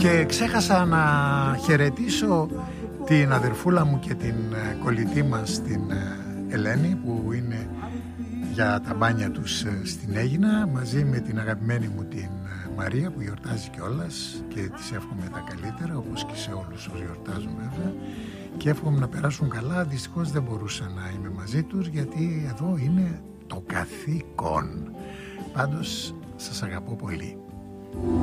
Και ξέχασα να χαιρετήσω την αδερφούλα μου και την κολλητή μας, την Ελένη, που είναι για τα μπάνια τους στην Αίγινα, μαζί με την αγαπημένη μου την Μαρία, που γιορτάζει κιόλας και της εύχομαι τα καλύτερα, όπως και σε όλους όσοι γιορτάζουν βέβαια, και εύχομαι να περάσουν καλά. Δυστυχώς δεν μπορούσα να είμαι μαζί τους, γιατί εδώ είναι το καθήκον. Πάντως σας αγαπώ πολύ.